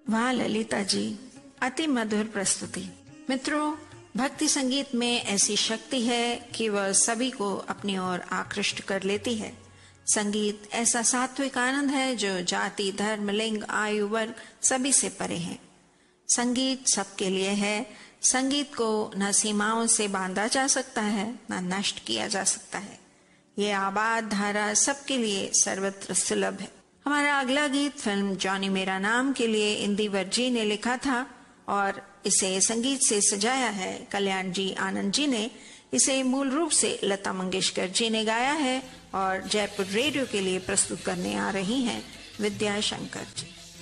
वाह ललिता जी, अति मधुर प्रस्तुति। मित्रों, भक्ति संगीत में ऐसी शक्ति है कि वह सभी को अपनी ओर आकृष्ट कर लेती है। संगीत ऐसा सात्विक आनंद है जो जाति, धर्म, लिंग, आयु, वर्ग सभी से परे है। संगीत सबके लिए है। संगीत को न सीमाओं से बांधा जा सकता है, न नष्ट किया जा सकता है। ये आबाद धारा सबके लिए सर्वत्र सुलभ है। हमारा अगला गीत फिल्म जॉनी मेरा नाम के लिए इंदिवर जी ने लिखा था और इसे संगीत से सजाया है कल्याण जी आनंद जी ने। इसे मूल रूप से लता मंगेशकर जी ने गाया है और जयपुर रेडियो के लिए प्रस्तुत करने आ रही हैं विद्या शंकर जी।